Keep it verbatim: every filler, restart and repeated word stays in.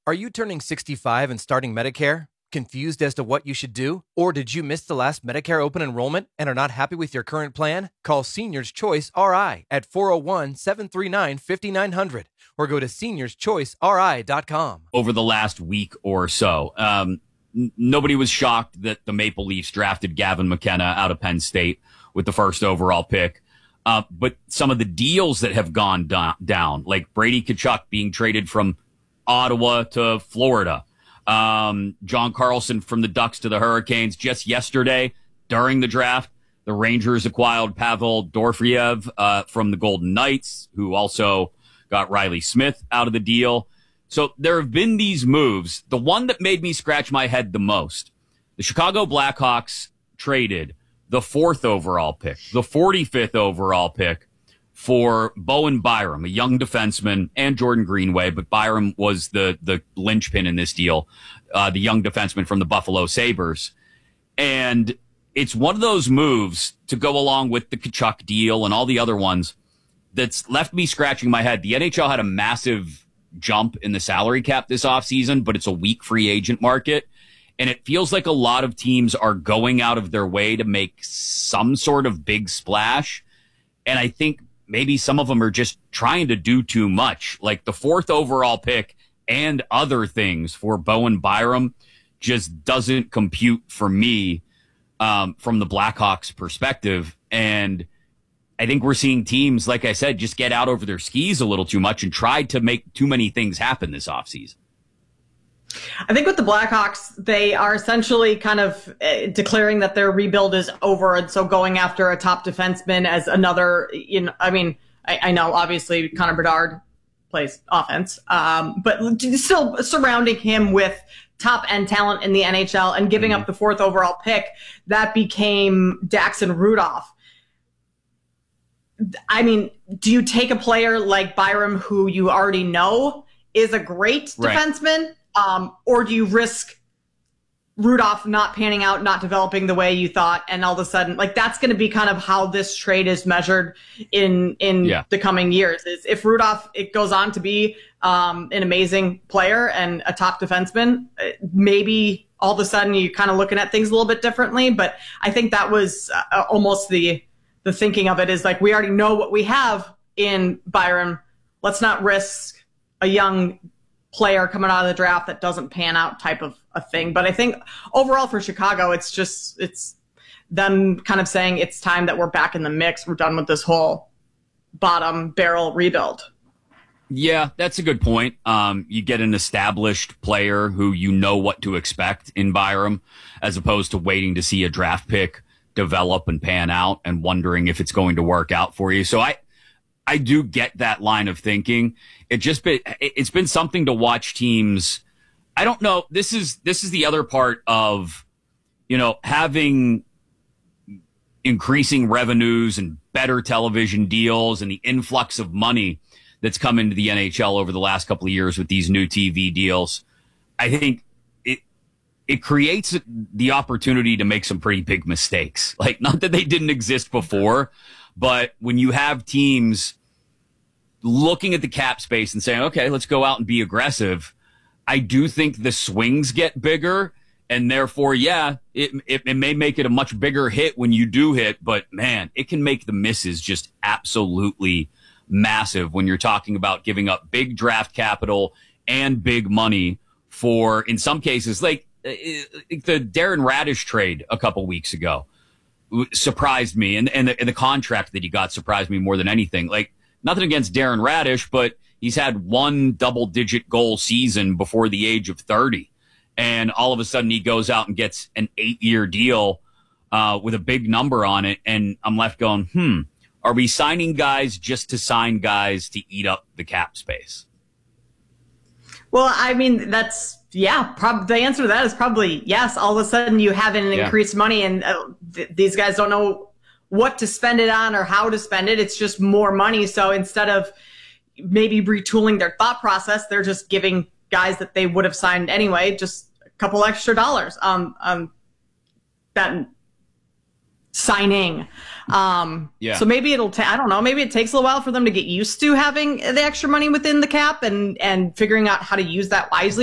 Are you turning sixty-five and starting Medicare? Confused as to what you should do? Or did you miss the last Medicare open enrollment and are not happy with your current plan? Call Seniors Choice R I at four oh one, seven three nine, five nine zero zero or go to seniors choice r i dot com. Over the last week or so, um, n- nobody was shocked that the Maple Leafs drafted Gavin McKenna out of Penn State with the first overall pick. Uh, but some of the deals that have gone do- down, like Brady Tkachuk being traded from Ottawa to Florida, um, John Carlson from the Ducks to the Hurricanes. Just yesterday, during the draft, the Rangers acquired Pavel Dorofeyev uh, from the Golden Knights, who also got Riley Smith out of the deal. So there have been these moves. The one that made me scratch my head the most, the Chicago Blackhawks traded the fourth overall pick, the forty-fifth overall pick for Bowen Byram, a young defenseman, and Jordan Greenway, but Byram was the the linchpin in this deal, uh, the young defenseman from the Buffalo Sabres. And it's one of those moves to go along with the Tkachuk deal and all the other ones that's left me scratching my head. The N H L had a massive jump in the salary cap this offseason, but it's a weak free agent market. And it feels like a lot of teams are going out of their way to make some sort of big splash. And I think maybe some of them are just trying to do too much. Like the fourth overall pick and other things for Bowen Byram just doesn't compute for me um, from the Blackhawks perspective. And I think we're seeing teams, like I said, just get out over their skis a little too much and try to make too many things happen this offseason. I think with the Blackhawks, they are essentially kind of uh, declaring that their rebuild is over. And so going after a top defenseman as another, you know, I mean, I, I know obviously Connor Bedard plays offense, um, but still surrounding him with top end talent in the N H L and giving mm-hmm. up the fourth overall pick, that became Daxon Rudolph. I mean, do you take a player like Byram, who you already know is a great right. defenseman? Um, or do you risk Rudolph not panning out, not developing the way you thought, and all of a sudden, like that's going to be kind of how this trade is measured in in yeah. the coming years. Is if Rudolph it goes on to be um, an amazing player and a top defenseman, maybe all of a sudden you're kind of looking at things a little bit differently. But I think that was uh, almost the the thinking of it is like we already know what we have in Byram. Let's not risk a young player coming out of the draft that doesn't pan out type of a thing. But I think overall for Chicago, it's just, it's them kind of saying it's time that we're back in the mix. We're done with this whole bottom barrel rebuild. Yeah, that's a good point. Um, you get an established player who you know what to expect in Byram, as opposed to waiting to see a draft pick develop and pan out and wondering if it's going to work out for you. So I, I do get that line of thinking. It just been, it's been something to watch teams. I don't know. This is, this is the other part of, you know, having increasing revenues and better television deals and the influx of money that's come into the N H L over the last couple of years with these new T V deals. I think it, it creates the opportunity to make some pretty big mistakes. Like, not that they didn't exist before, but when you have teams looking at the cap space and saying, okay, let's go out and be aggressive, I do think the swings get bigger. And therefore, yeah, it, it, it may make it a much bigger hit when you do hit. But, man, it can make the misses just absolutely massive when you're talking about giving up big draft capital and big money for, in some cases, like the Darren Radish trade a couple weeks ago. Surprised me, and and the, and the contract that he got surprised me more than anything. Like, nothing against Darren Radish, but he's had one double-digit goal season before the age of thirty, and all of a sudden he goes out and gets an eight-year deal uh, with a big number on it, and I'm left going, hmm, are we signing guys just to sign guys to eat up the cap space? Well, I mean, that's, yeah, prob- the answer to that is probably yes. All of a sudden you have an yeah. increased money and uh, th- these guys don't know what to spend it on or how to spend it. It's just more money. So instead of maybe retooling their thought process, they're just giving guys that they would have signed anyway just a couple extra dollars um, um, that signing. Um, yeah. So maybe it'll take, I don't know, maybe it takes a little while for them to get used to having the extra money within the cap and, and figuring out how to use that wisely.